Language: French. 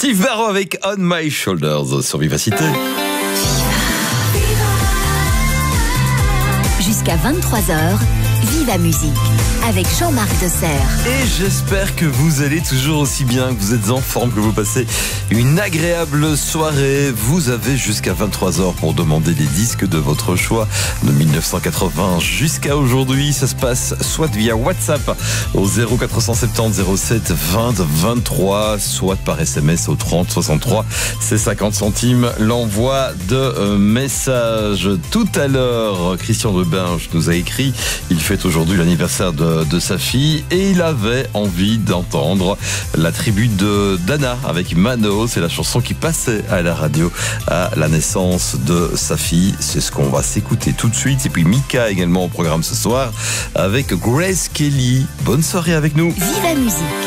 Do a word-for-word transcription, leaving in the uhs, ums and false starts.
Steve Barrow avec On My Shoulders sur Vivacité. Jusqu'à vingt-trois heures, Viva Musique avec Jean-Marc Desserre. Et j'espère que vous allez toujours aussi bien, que vous êtes en forme, que vous passez une agréable soirée. Vous avez jusqu'à vingt-trois heures pour demander les disques de votre choix de mille neuf cent quatre-vingts jusqu'à aujourd'hui. Ça se passe soit via WhatsApp au zéro quatre cent soixante-dix zéro sept vingt vingt-trois, soit par S M S au trente soixante-trois. C'est cinquante centimes l'envoi de messages. Tout à l'heure, Christian Debinge nous a écrit, il fête aujourd'hui l'anniversaire de de sa fille et il avait envie d'entendre la tribu de Dana avec Mano. C'est la chanson qui passait à la radio à la naissance de sa fille. C'est ce qu'on va s'écouter tout de suite. Et puis Mika également au programme ce soir avec Grace Kelly. Bonne soirée avec nous. Viva Musique.